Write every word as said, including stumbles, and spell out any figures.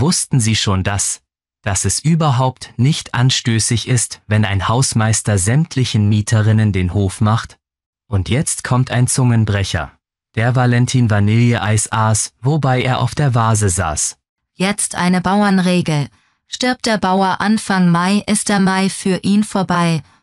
Wussten Sie schon das, dass es überhaupt nicht anstößig ist, wenn ein Hausmeister sämtlichen Mieterinnen den Hof macht? Und jetzt kommt ein Zungenbrecher. Der Valentin Vanilleeis aß, wobei er auf der Vase saß. Jetzt eine Bauernregel. Stirbt der Bauer Anfang Mai, ist der Mai für ihn vorbei.